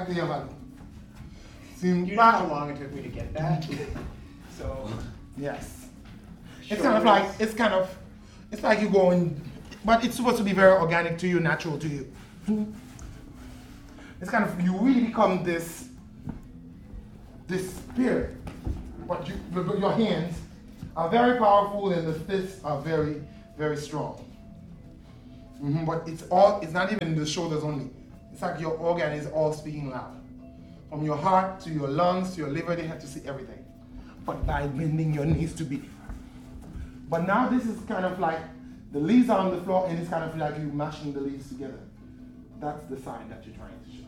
back to your body. See, You know how long it took me to get that? So. Yes. It's like you going, but it's supposed to be very organic to you, natural to you. It's kind of, you really become this spirit. But your hands are very powerful and the fists are very, very strong. But it's not even the shoulders only. It's like your organ is all speaking loud. From your heart to your lungs to your liver, they have to see everything. But by bending your knees to be. But now this is kind of like, the leaves are on the floor and it's kind of like you mashing the leaves together. That's the sign that you're trying to show.